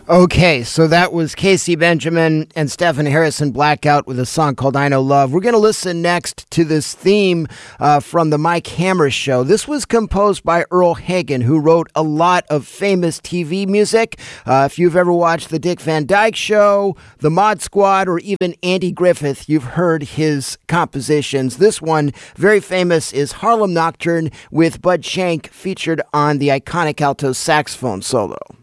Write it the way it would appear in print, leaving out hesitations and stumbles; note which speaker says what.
Speaker 1: Okay, so that was Casey Benjamin and Stephen Harrison Blackout with a song called I Know Love. We're going to listen next to this theme from the Mike Hammer Show. This was composed by Earl Hagen, who wrote a lot of famous TV music. If you've ever watched The Dick Van Dyke Show, The Mod Squad, or even Andy Griffith, you've heard his compositions. This one, very famous, is Harlem Nocturne with Bud Shank featured on the iconic alto saxophone solo.